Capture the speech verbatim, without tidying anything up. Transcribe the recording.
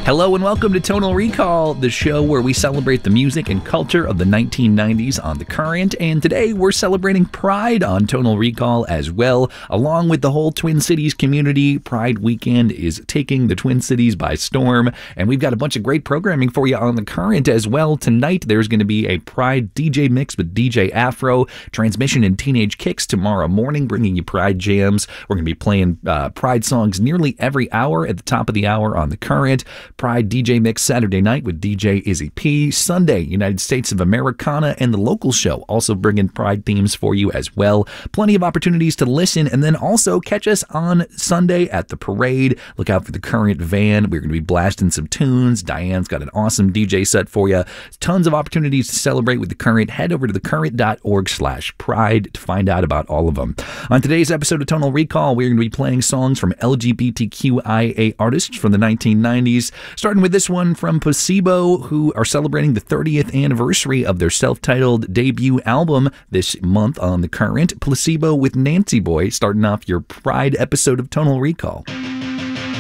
Hello and welcome to Tonal Recall, the show where we celebrate the music and culture of the nineteen nineties on The Current, and today we're celebrating Pride on Tonal Recall as well. Along with the whole Twin Cities community, Pride weekend is taking the Twin Cities by storm, and we've got a bunch of great programming for you on The Current as well. Tonight there's going to be a Pride D J mix with D J Afro, Transmission and Teenage Kicks tomorrow morning, bringing you Pride jams. We're going to be playing uh, Pride songs nearly every hour at the top of the hour on The Current. Pride D J Mix Saturday night with D J Izzy P. Sunday, United States of Americana and the local show, also bringing Pride themes for you as well. Plenty of opportunities to listen, and then also catch us on Sunday at the parade. Look out for the Current van. We're going to be blasting some tunes. Diane's got an awesome D J set for you. Tons of opportunities to celebrate with the Current. Head over to thecurrent.org slash pride to find out about all of them. On today's episode of Tonal Recall, we're going to be playing songs from L G B T Q I A artists from the nineteen nineties. Starting with this one from Placebo, who are celebrating the thirtieth anniversary of their self-titled debut album this month on The Current. Placebo with Nancy Boy, starting off your Pride episode of Tonal Recall.